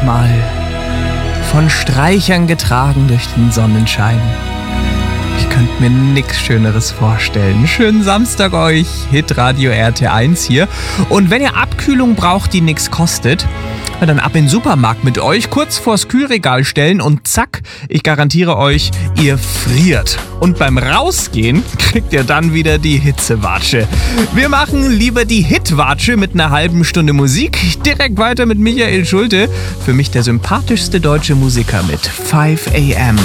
Mal. Von Streichern getragen durch den Sonnenschein. Ich könnte mir nichts Schöneres vorstellen. Schönen Samstag euch, Hitradio RT1 hier. Und wenn ihr Abkühlung braucht, die nichts kostet, dann ab in den Supermarkt mit euch, kurz vors Kühlregal stellen und zack, ich garantiere euch, ihr friert. Und beim Rausgehen kriegt ihr dann wieder die Hitzewatsche. Wir machen lieber die Hitwatsche mit einer halben Stunde Musik. Direkt weiter mit Michael Schulte. Für mich der sympathischste deutsche Musiker mit 5 AM.